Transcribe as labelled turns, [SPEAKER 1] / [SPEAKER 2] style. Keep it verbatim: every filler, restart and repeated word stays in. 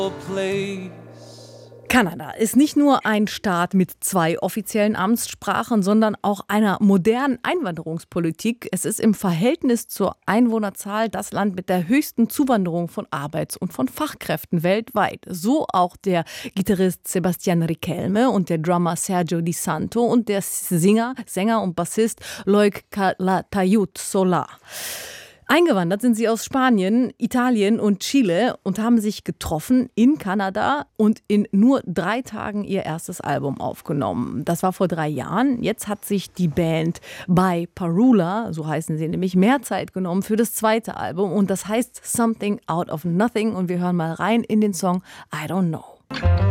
[SPEAKER 1] Kanada ist nicht nur ein Staat mit zwei offiziellen Amtssprachen, sondern auch einer modernen Einwanderungspolitik. Es ist im Verhältnis zur Einwohnerzahl das Land mit der höchsten Zuwanderung von Arbeits- und von Fachkräften weltweit. So auch der Gitarrist Sebastian Riquelme und der Drummer Sergio Di Santo und der Sänger, Sänger und Bassist Loic Calatayud Solar. Eingewandert sind sie aus Spanien, Italien und Chile und haben sich getroffen in Kanada und in nur drei Tagen ihr erstes Album aufgenommen. Das war vor drei Jahren. Jetzt hat sich die Band bei Parula, so heißen sie nämlich, mehr Zeit genommen für das zweite Album. Und das heißt Something Out of Nothing. Und wir hören mal rein in den Song I Don't Know.